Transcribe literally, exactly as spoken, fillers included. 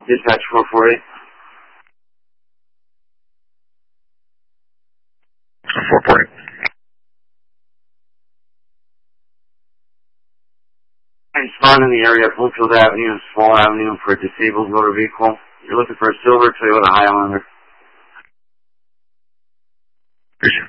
Dispatch four forty. four forty. I spawned in the area of Bloomfield Avenue and Small Avenue for a disabled motor vehicle. You're looking for a silver Toyota Highlander. Appreciate it.